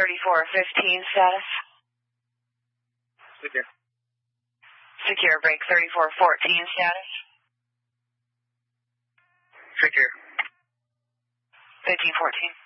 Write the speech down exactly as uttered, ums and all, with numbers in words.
thirty-four fifteen status. Secure. Secure, break thirty-four fourteen status. Secure. fifteen fourteen.